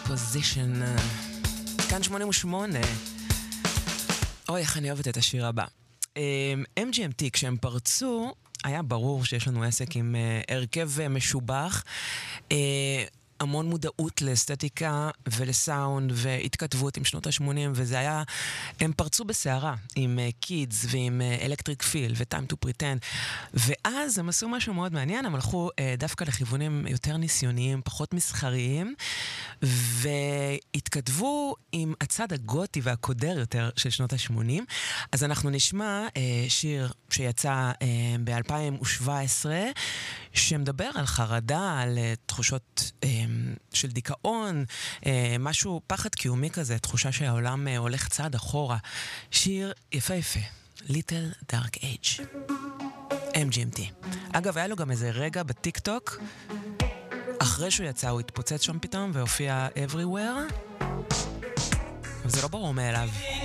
פוזיישן. כאן 88. אוי, איך אני אוהבת את השיר הבא. MGMT, כשהם פרצו, היה ברור שיש לנו עסק עם הרכב משובח, המון מודעות לאסתטיקה ולסאונד והתכתבות עם שנות ה-80, וזה היה, הם פרצו בסערה עם קידס ועם אלקטריק פיל וטיים טו פריטנד, ואז הם עשו משהו מאוד מעניין, הם הלכו דווקא לכיוונים יותר ניסיוניים, פחות מסחריים, והתכתבו עם הצד הגותי והקודר יותר של שנות ה-80. אז אנחנו נשמע שיר שיצא ב-2017, שמדבר על חרדה, על תחושות של דיכאון, משהו, פחד קיומי כזה, תחושה שהעולם הולך צעד אחורה. שיר יפה יפה, Little Dark Age, MGMT. אגב, היה לו גם איזה רגע בטיק טוק, אחרי שהוא יצא הוא התפוצץ שם פתאום והופיע everywhere, וזה לא ברור מאליו.